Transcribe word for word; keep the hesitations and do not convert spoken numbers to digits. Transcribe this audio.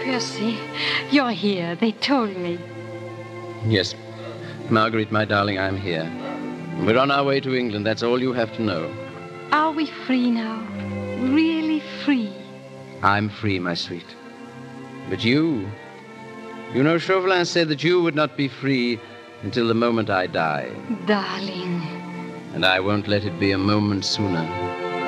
Percy, you're here. They told me. Yes. Marguerite, my darling, I'm here. We're on our way to England. That's all you have to know. Are we free now? Really free? I'm free, my sweet. But you... You know, Chauvelin said that you would not be free until the moment I die. Darling. And I won't let it be a moment sooner.